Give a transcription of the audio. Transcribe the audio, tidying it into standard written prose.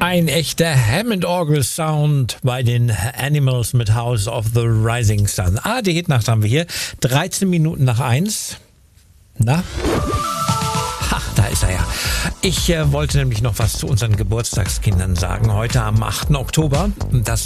Ein echter Hammond-Orgel-Sound bei den Animals mit House of the Rising Sun. Die Hitnacht haben wir hier. 13 Minuten nach 1. Na? Ha, da ist er ja. Ich wollte nämlich noch was zu unseren Geburtstagskindern sagen. Heute am 8. Oktober. Das